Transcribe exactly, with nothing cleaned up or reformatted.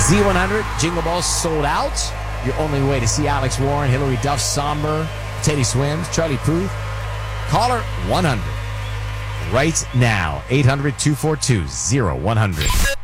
Z one hundred, Jingle Balls sold out. Your only way to see Alex Warren, Hillary Duff, Somber, Teddy Swims, Charlie Puth. Caller one hundred right now. eight hundred, two four two, zero one hundred.